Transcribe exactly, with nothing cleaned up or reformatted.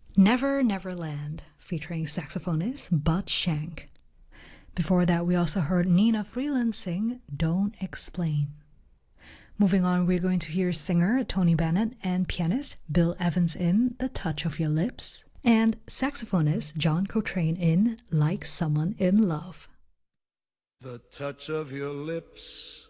Never Never Land, featuring saxophonist Bud Shank. Before that, we also heard Nina Freeland sing Don't Explain. Moving on, we're going to hear singer Tony Bennett and pianist Bill Evans in The Touch of Your Lips, and saxophonist John Coltrane in Like Someone in Love. The touch of your lips